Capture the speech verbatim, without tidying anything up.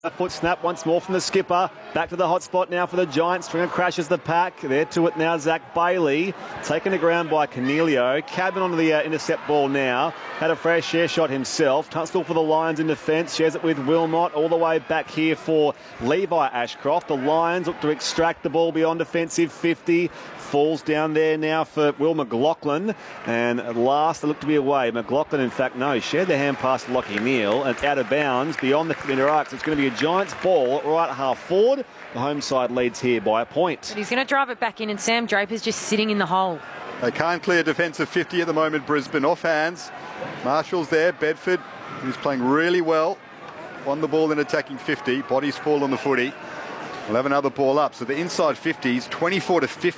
Foot snap once more from the skipper. Back to the hot spot now for the Giants. Stringer crashes the pack. There to it now, Zach Bailey. Taken to ground by Cornelio. Cabin onto the uh, intercept ball now. Had a fresh share shot himself. Tunstall for the Lions in defence. Shares it with Wilmot. All the way back here for Levi Ashcroft. The Lions look to extract the ball beyond defensive fifty. Falls down there now for Will McLaughlin. And at last, they look to be away. McLaughlin, in fact, no. Shared the hand past Lockie Neal. And it's out of bounds beyond the committee arcs. It's going to be a Giants ball right at half forward. The home side leads here by a point. But he's going to drive it back in, and Sam Draper's just sitting in the hole. They can't clear defensive fifty at the moment, Brisbane. Off hands. Marshall's there. Bedford, who's playing really well. Won the ball in attacking fifty. Bodies fall on the footy. We'll have another ball up. So the inside fifties, twenty-four to fifty.